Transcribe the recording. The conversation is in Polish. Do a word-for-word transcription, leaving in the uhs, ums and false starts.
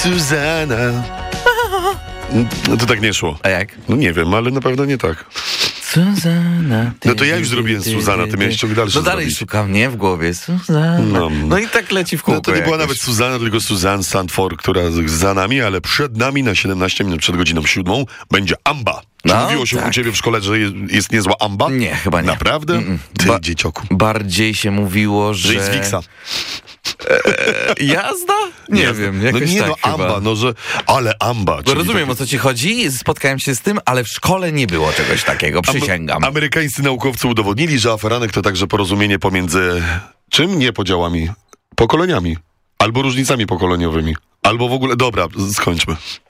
Suzana. No to tak nie szło. A jak? No nie wiem, ale na pewno nie tak. Suzana. Ty, No to ja już zrobiłem Suzana, ty miałeś ciąg dalszy No dalej zrobić. szukam, nie? W głowie. Suzana. No, no i tak leci w kółko. No to nie była jakoś. nawet Suzana, tylko Suzanne Sandford, która za nami, ale przed nami na siedemnaście minut przed godziną siódmą będzie Amba. Czy No, mówiło się tak. u ciebie w szkole, że jest, jest niezła Amba? Nie, chyba nie. Naprawdę? Mm-mm. Ty, Ba- dziecioku. Bardziej się mówiło, że... Że jest Wiksa. E, jazda? Nie Jazda. wiem, jakoś No nie, tak no chyba. Amba, no że... Ale Amba. No czyli rozumiem, taki- o co ci chodzi, spotkałem się z tym, ale w szkole nie było czegoś takiego, przysięgam. Am- amerykańscy naukowcy udowodnili, że aferanek to także porozumienie pomiędzy czym? Nie podziałami. Pokoleniami. Albo różnicami pokoleniowymi. Albo w ogóle... Dobra, skończmy.